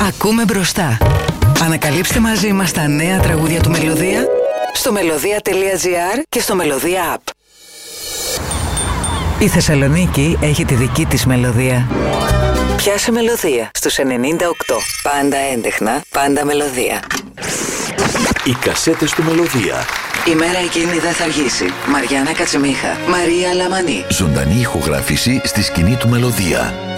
Ακούμε μπροστά. Ανακαλύψτε μαζί μας τα νέα τραγούδια του Μελωδία στο melodia.gr και στο Melodia App. Η Θεσσαλονίκη έχει τη δική της μελωδία. Πιάσε μελωδία στους 98. Πάντα έντεχνα, πάντα μελωδία. Οι κασέτες του Μελωδία. Η μέρα εκείνη δεν θα αργήσει. Μαριάννα Κατσιμίχα, Μαρία Λαμανή. Ζωντανή ηχογράφηση στη σκηνή του Μελωδία.